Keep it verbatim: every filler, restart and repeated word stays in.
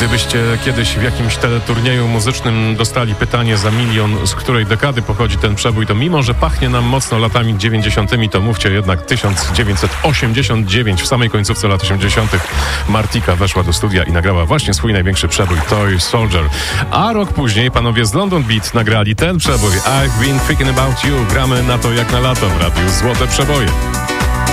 Gdybyście kiedyś w jakimś teleturnieju muzycznym dostali pytanie za milion, z której dekady pochodzi ten przebój, to mimo, że pachnie nam mocno latami dziewięćdziesiątymi, to mówcie jednak tysiąc dziewięćset osiemdziesiąt dziewięć. W samej końcówce lat osiemdziesiątych Martika weszła do studia i nagrała właśnie swój największy przebój, Toy Soldier. A rok później panowie z London Beat nagrali ten przebój, I've Been Thinking About You. Gramy na to jak na lato w radiu Złote Przeboje.